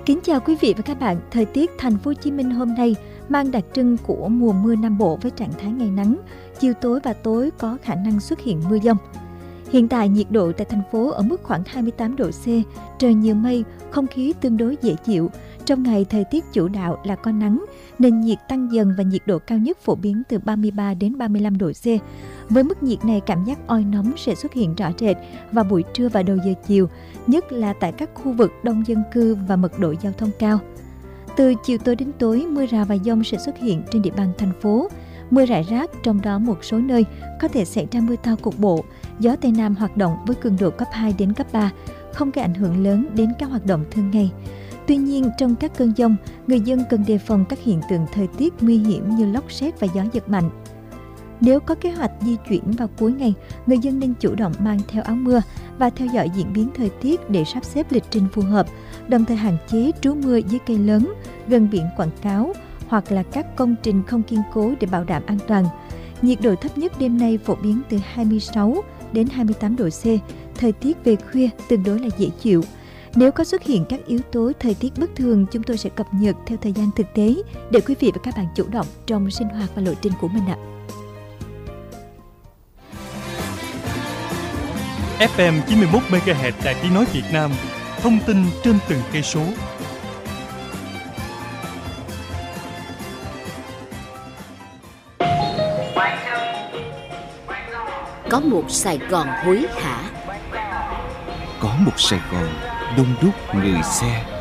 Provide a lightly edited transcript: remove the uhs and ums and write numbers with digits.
Kính chào quý vị và các bạn. Thời tiết thành phố Hồ Chí Minh hôm nay mang đặc trưng của mùa mưa Nam Bộ với trạng thái ngày nắng, chiều tối và tối có khả năng xuất hiện mưa dông. Hiện tại nhiệt độ tại thành phố ở mức khoảng 28 độ C, trời nhiều mây, không khí tương đối dễ chịu. Trong ngày thời tiết chủ đạo là có nắng, nền nhiệt tăng dần và nhiệt độ cao nhất phổ biến từ 33 đến 35 độ C. Với mức nhiệt này, cảm giác oi nóng sẽ xuất hiện rõ rệt vào buổi trưa và đầu giờ chiều, nhất là tại các khu vực đông dân cư và mật độ giao thông cao. Từ chiều tối đến tối, mưa rào và dông sẽ xuất hiện trên địa bàn thành phố. Mưa rải rác, trong đó một số nơi có thể xảy ra mưa to cục bộ. Gió Tây Nam hoạt động với cường độ cấp 2 đến cấp 3, không gây ảnh hưởng lớn đến các hoạt động thường ngày. Tuy nhiên, trong các cơn dông, người dân cần đề phòng các hiện tượng thời tiết nguy hiểm như lốc sét và gió giật mạnh. Nếu có kế hoạch di chuyển vào cuối ngày, người dân nên chủ động mang theo áo mưa và theo dõi diễn biến thời tiết để sắp xếp lịch trình phù hợp, đồng thời hạn chế trú mưa dưới cây lớn, gần biển quảng cáo hoặc là các công trình không kiên cố để bảo đảm an toàn. Nhiệt độ thấp nhất đêm nay phổ biến từ 26 đến 28 độ C, thời tiết về khuya tương đối là dễ chịu. Nếu có xuất hiện các yếu tố thời tiết bất thường, chúng tôi sẽ cập nhật theo thời gian thực tế để quý vị và các bạn chủ động trong sinh hoạt và lộ trình của mình ạ. FM 91 MHz Đài Tiếng nói Việt Nam, thông tin trên từng cây số. Có một Sài Gòn hối hả, có một Sài Gòn đông đúc người xe.